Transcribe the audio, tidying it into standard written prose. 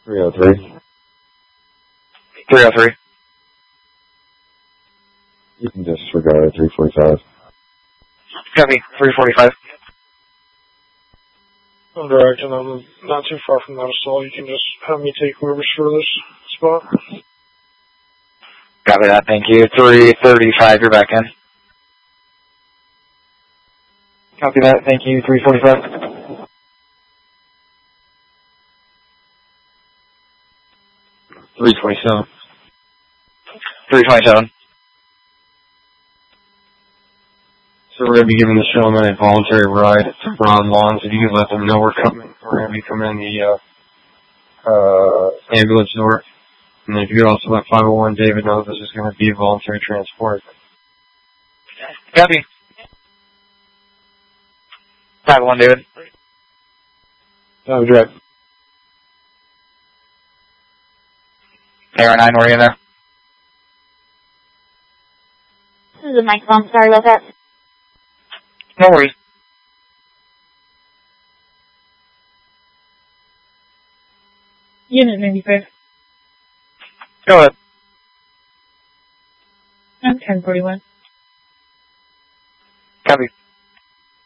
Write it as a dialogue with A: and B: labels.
A: 303.
B: 303.
A: You can disregard 345.
B: Copy. 345.
C: I'm directing. I'm not too far from that assault. You can just have me take whoever's furthest spot.
B: Copy that. Thank you. 335. You're back in. Copy that. Thank you. 345.
A: 327.
B: 327.
A: So we're going to be giving the gentleman a voluntary ride to Broad Lawns. If you could let them know we're coming. We're going to be coming in the ambulance door. And then if you could also let 501 David know this is going to be a voluntary transport.
B: Copy. 501 David.
A: That was right.
B: AR9, were you in there?
D: This is Mike Phone. Sorry about that.
B: No worries.
D: Unit 95.
B: Go ahead.
D: I'm 1041.
B: Copy.